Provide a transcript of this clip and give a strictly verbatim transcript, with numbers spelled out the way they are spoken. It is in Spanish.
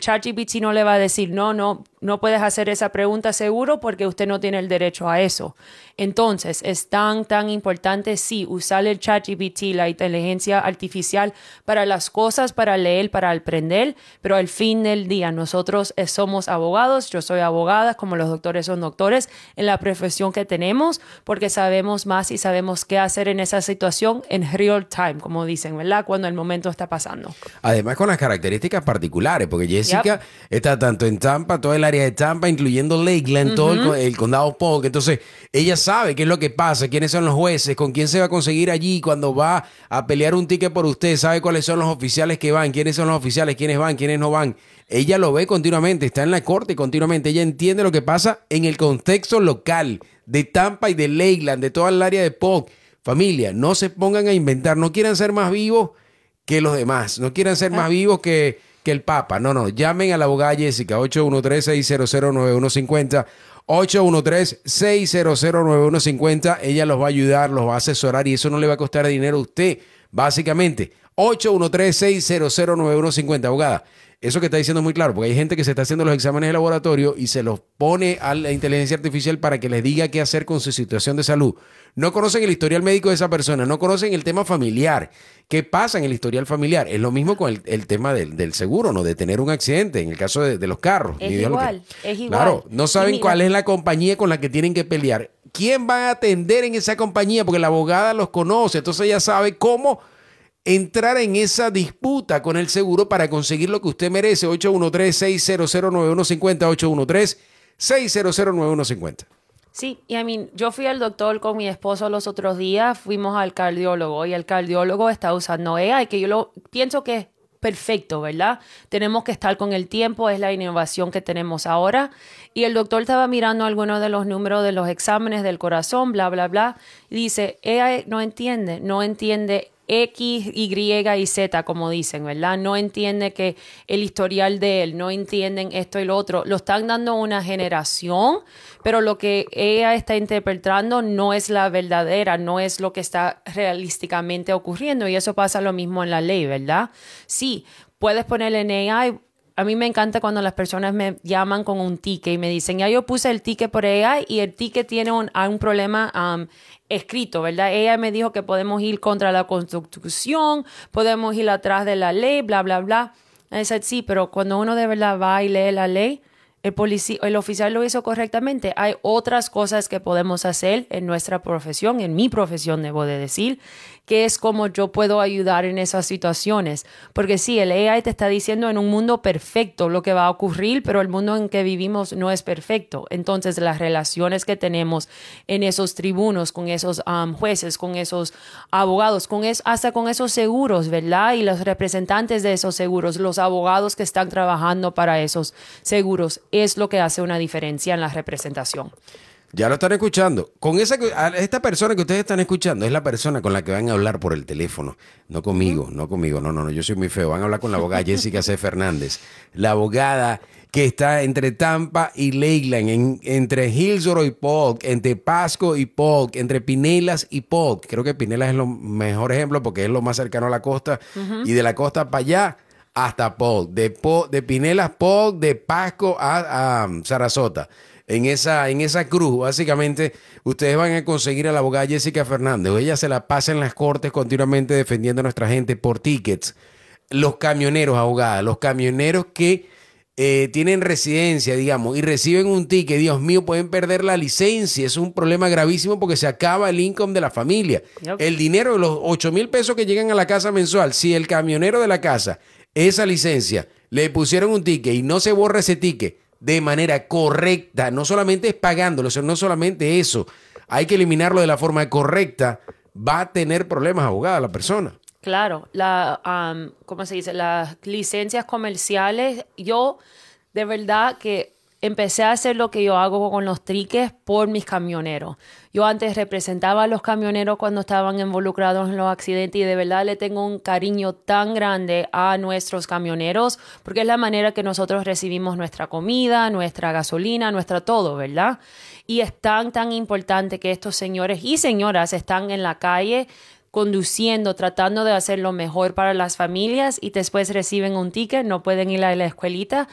ChatGPT no le va a decir, no, no, no puedes hacer esa pregunta seguro porque usted no tiene el derecho a eso. Entonces, es tan, tan importante, sí, usar el ChatGPT, la inteligencia artificial, para las cosas, para leer, para aprender, pero al fin del día, nosotros eh, somos abogados, yo soy abogada, como los doctores son doctores, en la profesión que tenemos, porque sabemos más y sabemos qué hacer en esa situación en real time, como dicen, ¿verdad? Cuando el momento está pasando. Además con las características particulares, porque Jessica yep. está tanto en Tampa, todo el área de Tampa, incluyendo Lakeland, uh-huh. todo el, el condado Polk. Entonces, ella sabe qué es lo que pasa, quiénes son los jueces, con quién se va a conseguir allí cuando va a pelear un ticket por usted, sabe cuáles son los oficiales que van, quiénes son los oficiales, quiénes van, quiénes no van. Ella lo ve continuamente, está en la corte continuamente, ella entiende lo que pasa en el contexto local de Tampa y de Lakeland, de toda el área de Polk. Familia, no se pongan a inventar, no quieran ser más vivos que los demás, no quieran ser más vivos que, que el Papa. No, no, llamen a la abogada Jessica, ocho uno tres, seis cero cero, nueve uno cinco cero, ocho uno tres, seis cero cero, nueve uno cinco cero. Ella los va a ayudar, los va a asesorar y eso no le va a costar dinero a usted, básicamente. ocho uno tres, seis cero cero, nueve uno cinco cero, abogada. Eso que está diciendo es muy claro, porque hay gente que se está haciendo los exámenes de laboratorio y se los pone a la inteligencia artificial para que les diga qué hacer con su situación de salud. No conocen el historial médico de esa persona, no conocen el tema familiar. ¿Qué pasa en el historial familiar? Es lo mismo con el, el tema del, del seguro, ¿no? De tener un accidente, en el caso de, de los carros. Es igual, que, es igual. Claro, no saben cuál es la compañía con la que tienen que pelear. ¿Quién va a atender en esa compañía? Porque la abogada los conoce, entonces ella sabe cómo entrar en esa disputa con el seguro para conseguir lo que usted merece. ocho uno tres, seis cero cero, nueve uno cinco cero, ocho uno tres, seis cero cero, nueve uno cinco cero. Sí, y I mean, yo fui al doctor con mi esposo los otros días, fuimos al cardiólogo y el cardiólogo está usando A I, que yo lo pienso que es perfecto, ¿verdad? Tenemos que estar con el tiempo, es la innovación que tenemos ahora. Y el doctor estaba mirando algunos de los números de los exámenes del corazón, bla, bla, bla, y dice, A I no entiende, no entiende X, Y y Z, como dicen, ¿verdad? No entiende que el historial de él, no entienden esto y lo otro. Lo están dando una generación, pero lo que ella está interpretando no es la verdadera, no es lo que está realísticamente ocurriendo. Y eso pasa lo mismo en la ley, ¿verdad? Sí, puedes ponerle en A I. A mí me encanta cuando las personas me llaman con un ticket y me dicen, ya yo puse el ticket por A I y el ticket tiene un, un problema um, escrito, ¿verdad? Ella me dijo que podemos ir contra la Constitución, podemos ir atrás de la ley, bla, bla, bla. Y dice, sí, pero cuando uno de verdad va y lee la ley, el, policía, el oficial lo hizo correctamente. Hay otras cosas que podemos hacer en nuestra profesión, en mi profesión, debo de decir, que es como yo puedo ayudar en esas situaciones. Porque sí, el A I te está diciendo en un mundo perfecto lo que va a ocurrir, pero el mundo en que vivimos no es perfecto. Entonces, las relaciones que tenemos en esos tribunos, con esos um, jueces, con esos abogados, con es, hasta con esos seguros, ¿verdad? Y los representantes de esos seguros, los abogados que están trabajando para esos seguros, es lo que hace una diferencia en la representación. Ya lo están escuchando. Con esa, esta persona que ustedes están escuchando es la persona con la que van a hablar por el teléfono. No conmigo, no conmigo. No, no, no. Yo soy muy feo. Van a hablar con la abogada Jessica C. Fernández. La abogada que está entre Tampa y Lakeland, en, entre Hillsborough y Polk, entre Pasco y Polk, entre Pinellas y Polk. Creo que Pinellas es el mejor ejemplo porque es lo más cercano a la costa. Uh-huh. Y de la costa para allá hasta Polk. De, Po, de Pinellas, Polk, de Pasco a, a Sarasota. En esa, en esa cruz, básicamente, ustedes van a conseguir a la abogada Jessica Fernández. Ella se la pasa en las cortes continuamente defendiendo a nuestra gente por tickets. Los camioneros, abogada, los camioneros que eh, tienen residencia, digamos, y reciben un ticket, Dios mío, pueden perder la licencia. Es un problema gravísimo porque se acaba el income de la familia. Yep. El dinero de los ocho mil pesos que llegan a la casa mensual, si el camionero de la casa, esa licencia, le pusieron un ticket y no se borra ese ticket de manera correcta, no solamente es pagándolo, no solamente eso, hay que eliminarlo de la forma correcta, va a tener problemas, abogada, la persona. Claro, la, um, ¿cómo se dice? Las licencias comerciales, yo de verdad que empecé a hacer lo que yo hago con los tickets por mis camioneros. Yo antes representaba a los camioneros cuando estaban involucrados en los accidentes y de verdad le tengo un cariño tan grande a nuestros camioneros porque es la manera que nosotros recibimos nuestra comida, nuestra gasolina, nuestra todo, ¿verdad? Y es tan, tan importante que estos señores y señoras están en la calle conduciendo, tratando de hacer lo mejor para las familias y después reciben un ticket, no pueden ir a la escuelita